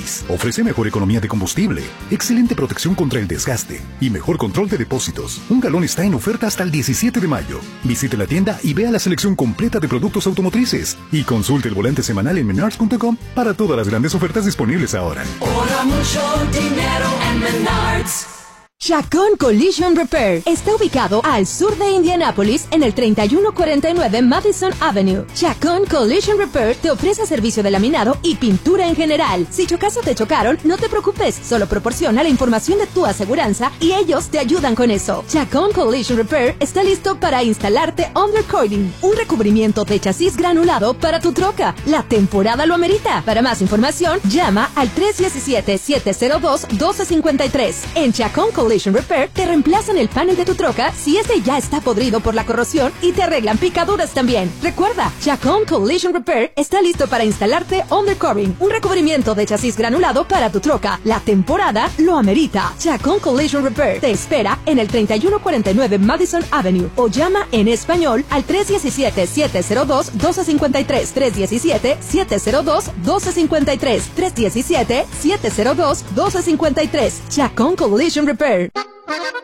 país. Ofrece mejor economía de combustible, excelente protección contra el desgaste y mejor control de depósitos. Un galón está en oferta hasta el 17 de mayo. Visite la tienda y vea la selección completa de productos automotrices. Y consulte el volante semanal en menards.com para todas las grandes ofertas disponibles ahora. Ahorra mucho dinero en Menards. Chacón Collision Repair está ubicado al sur de Indianápolis en el 3149 Madison Avenue. Chacón Collision Repair te ofrece servicio de laminado y pintura en general. Si chocas o te chocaron, no te preocupes, solo proporciona la información de tu aseguranza y ellos te ayudan con eso. Chacón Collision Repair está listo para instalarte undercoating, un recubrimiento de chasis granulado para tu troca. La temporada lo amerita. Para más información, llama al 317-702-1253. En Chacón Collision Repair te reemplazan el panel de tu troca si este ya está podrido por la corrosión y te arreglan picaduras también. Recuerda, Chacón Collision Repair está listo para instalarte undercoating, un recubrimiento de chasis granulado para tu troca. La temporada lo amerita. Chacón Collision Repair te espera en el 3149 Madison Avenue o llama en español al 317-702-1253. 317-702-1253. 317-702-1253. Chacón Collision Repair.